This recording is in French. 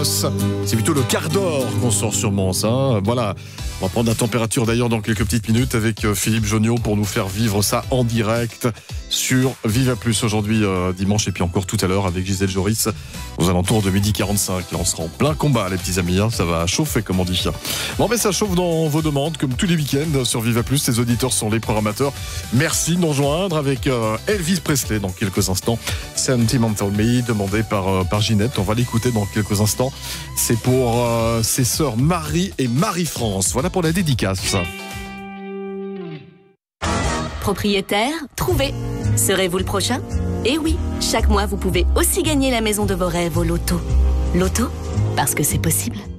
C'est plutôt le quart d'or qu'on sort sur Mons. Voilà. On va prendre la température d'ailleurs dans quelques petites minutes avec Philippe Jonniot pour nous faire vivre ça en direct sur Viva Plus aujourd'hui dimanche et puis encore tout à l'heure avec Gisèle Joris aux alentours de 12h45. Là on sera en plein combat les petits amis, ça va chauffer comme on dit. Bon mais ça chauffe dans vos demandes comme tous les week-ends sur Viva Plus, les auditeurs sont les programmateurs. Merci de nous rejoindre avec Elvis Presley dans quelques instants. Sentimental Me demandé par Ginette, on va l'écouter dans quelques instants. C'est pour ses sœurs Marie et Marie-France. Voilà pour la dédicace. Propriétaire, trouvé. Serez-vous le prochain? Eh oui, chaque mois vous pouvez aussi gagner la maison de vos rêves au loto. Loto, parce que c'est possible.